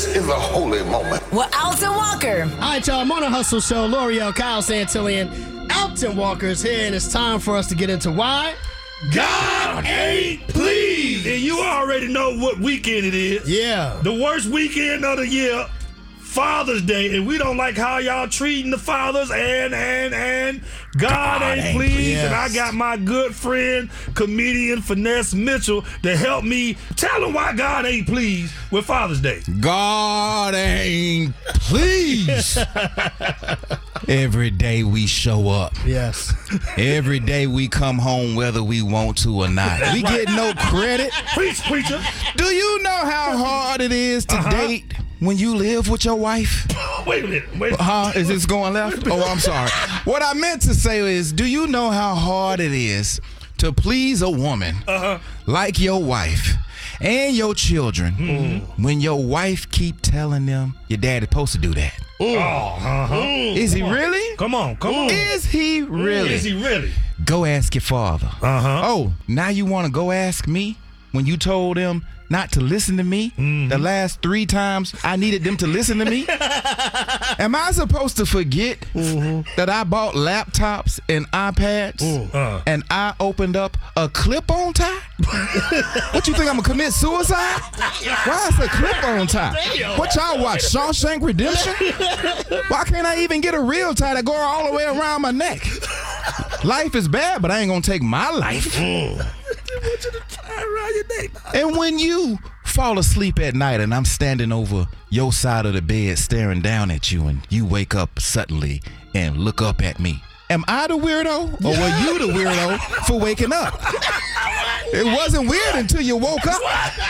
This is a holy moment. With Alton Walker. All right, y'all. I'm on a hustle show. L'Oreal, Kyle Santillian, Alton Walker's here, and it's time for us to get into why God ain't pleased. And you already know what weekend it is. Yeah. The worst weekend of the year, Father's Day. And we don't like how y'all treating the fathers, and God ain't pleased. Yes. And I got my good friend, comedian Finesse Mitchell, to help me tell him why God ain't pleased with Father's Day. God ain't pleased. Every day we show up. Yes. Every day we come home whether we want to or not. We get no credit. Preach, preacher. Do you know how hard it is to date when you live with your wife? Wait a minute. Is this going left? Oh, I'm sorry. What I meant to say is, do you know how hard it is to please a woman like your wife and your children when your wife keep telling them your daddy's supposed to do that? Is he really? Come on. Is he really? Is he really? Go ask your father. Oh, now you want to go ask me when you told them not to listen to me the last 3 times I needed them to listen to me? Am I supposed to forget that I bought laptops and iPads and I opened up a clip-on tie? What, you think I'm gonna commit suicide? Why is a clip-on tie? What y'all watch, Shawshank Redemption? Why can't I even get a real tie that go all the way around my neck? Life is bad, but I ain't gonna take my life. And when you fall asleep at night and I'm standing over your side of the bed staring down at you and you wake up suddenly and look up at me, am I the weirdo or were you the weirdo for waking up? It wasn't weird until you woke up.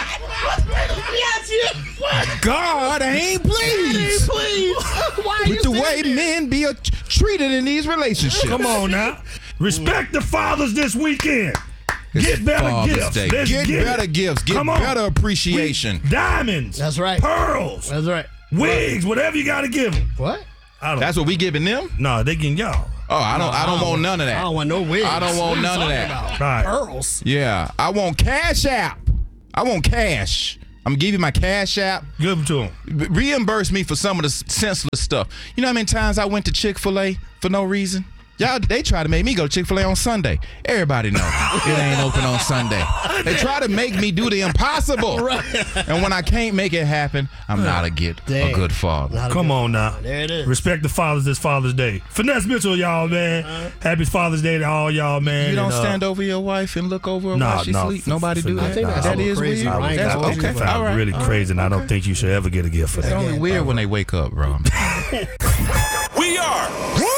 God ain't pleased with the way men be treated in these relationships. Come on now. Respect the fathers this weekend. Get better gifts. Get better gifts. Get better appreciation. Diamonds. That's right. Pearls. That's right. Wigs. Whatever you got to give them. What? That's what we giving them? No, they getting y'all. Oh, I don't want none of that. I don't want no wigs. I don't want none of that. About? Right. Pearls. Yeah, I want Cash App. I want cash. I'm gonna give you my Cash App. Give them to them. Reimburse me for some of the senseless stuff. You know how many times I went to Chick-fil-A for no reason? Y'all, they try to make me go to Chick-fil-A on Sunday. Everybody know it ain't open on Sunday. They try to make me do the impossible. Right. And when I can't make it happen, I'm not a good father. Come on now. There it is. Respect the fathers this Father's Day. Finesse Mitchell, y'all, man. Happy Father's Day to all y'all, man. You don't stand over your wife and look over her while she sleep? Nobody do that? I think that's That is crazy. weird. That's Okay, I found all right. really crazy, and I don't think you should ever get a gift for It's that. only weird when they wake up, bro. We are